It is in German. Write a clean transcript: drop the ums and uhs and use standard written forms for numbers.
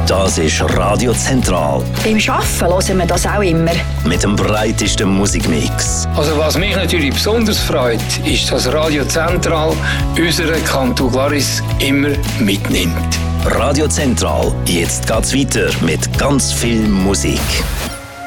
Das ist Radio Zentral. Beim Arbeiten hören wir das auch immer. Mit dem breitesten Musikmix. Also was mich natürlich besonders freut, ist, dass Radio Zentral unseren Kanton Glaris immer mitnimmt. Radio Zentral. Jetzt geht's weiter mit ganz viel Musik.